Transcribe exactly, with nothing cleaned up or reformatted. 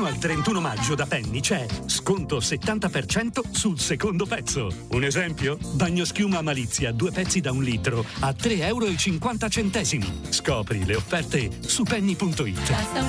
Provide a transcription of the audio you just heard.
al trentuno maggio da Penny c'è sconto settanta per cento sul secondo pezzo. Un esempio? Bagnoschiuma Malizia, due pezzi da un litro a tre euro e cinquanta centesimi. Scopri le offerte su penny punto it. Basta